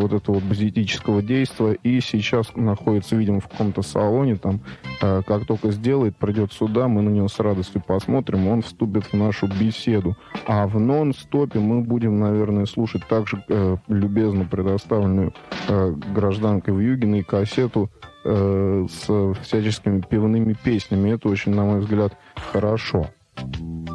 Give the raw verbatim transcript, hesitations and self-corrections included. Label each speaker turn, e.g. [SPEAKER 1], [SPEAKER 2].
[SPEAKER 1] вот этого вот базитического действия, и сейчас находится, видимо, в каком-то салоне, там, э, как только сделает, придет сюда, мы на него с радостью посмотрим, он вступит в нашу беседу. А в нон-стопе мы будем, наверное, слушать также э, любезно предоставленную э, гражданкой Вьюгиной кассету э, с всяческими пивными песнями. Это очень, на мой взгляд, хорошо.